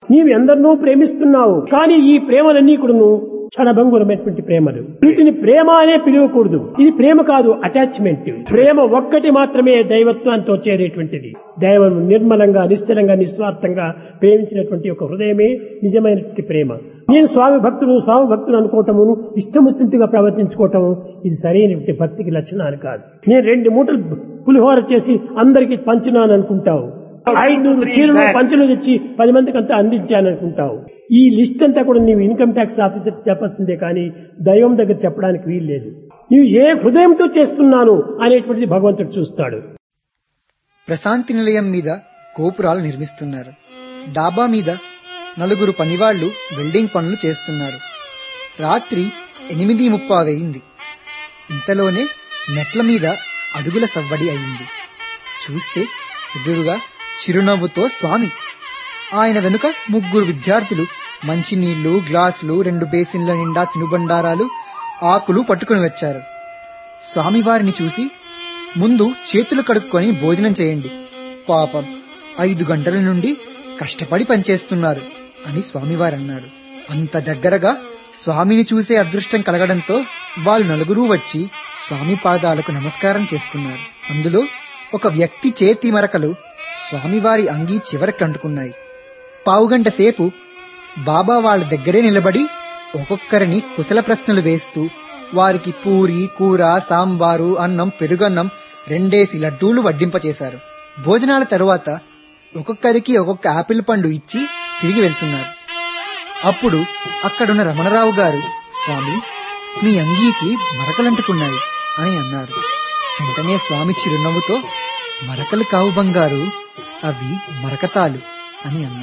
నీవు ఎందరినో ప్రేమిస్తున్నావు, కానీ ఈ ప్రేమలన్నీ కూడాను క్షణభంగురమైనటువంటి ప్రేమలు. వీటిని ప్రేమ అనే పిలవకూడదు. ఇది ప్రేమ కాదు, అటాచ్మెంట్. ప్రేమ ఒక్కటి మాత్రమే దైవత్వాంతో చేరేటువంటిది. దైవం నిర్మలంగా, నిశ్చలంగా, నిస్వార్థంగా ప్రేమించినటువంటి ఒక హృదయమే నిజమైనటువంటి ప్రేమ. నేను స్వామి భక్తులు అనుకోవటము, ఇష్టం వచ్చినట్టుగా ప్రవర్తించుకోవటము ఇది సరైనటువంటి భక్తికి లక్షణాలు కాదు. నేను 2 మూటలు పులిహోర చేసి అందరికి పంచున్నాను అనుకుంటావు, 500 చీరలు పంచులు తెచ్చి 10 మందికి అంతా అందించాను అనుకుంటావు. ఈ లిస్ట్ అంతా కూడా నీవు ఇన్కమ్ ట్యాక్స్ ఆఫీసర్ చెప్పాల్సిందే, కానీ దైవం దగ్గర చెప్పడానికి వీలు లేదు. నీవు ఏ హృదయంతో చేస్తున్నాను అనేటువంటిది భగవంతుడు చూస్తాడు. ప్రశాంతి నిలయం మీద గోపురాలు నిర్మిస్తున్నారు. డాబా మీద 4 పనివాళ్లు వెల్డింగ్ పనులు చేస్తున్నారు. రాత్రి 8:30 అయింది. ఇంతలోనే మెట్ల మీద అడుగుల సవ్వడి అయింది. చూస్తే ఎదురుగా చిరునవ్వుతో స్వామి, ఆయన వెనుక 3 విద్యార్థులు మంచినీళ్లు, గ్లాసులు, 2 బేసిన్ల నిండా తినుబండారాలు, ఆకులు పట్టుకుని వచ్చారు. స్వామివారిని చూసి, ముందు చేతులు కడుక్కొని భోజనం చేయండి, పాపం 5 గంటల నుండి కష్టపడి పనిచేస్తున్నారు అని స్వామివారన్నారు. అంత దగ్గరగా స్వామిని చూసే అదృష్టం కలగడంతో వాళ్ళు 4 వచ్చి స్వామి పాదాలకు నమస్కారం చేసుకున్నారు. అందులో ఒక వ్యక్తి చేతి మరకలు స్వామివారి అంగీ చివరికి అంటుకున్నాయి. పావుగంట సేపు బాబా వాళ్ళ దగ్గరే నిలబడి ఒక్కొక్కరిని కుశల ప్రశ్నలు వేస్తూ వారికి పూరి, కూర, సాంబారు, అన్నం, పెరుగన్నం, 2 లడ్డూలు వడ్డింపచేశారు. భోజనాల తరువాత ఒక్కొక్కరికి ఒక్కొక్క ఆపిల్ పండు ఇచ్చి తిరిగి వెళ్తున్నారు. అప్పుడు అక్కడున్న రమణరావు గారు, స్వామి, మీ అంగీకి మరకలంటుకున్నాయి అని అన్నారు. వెంటనే స్వామి చిరునవ్వుతో, మరకలు కావు బంగారు, అవి మరకతాలు అని అన్నారు.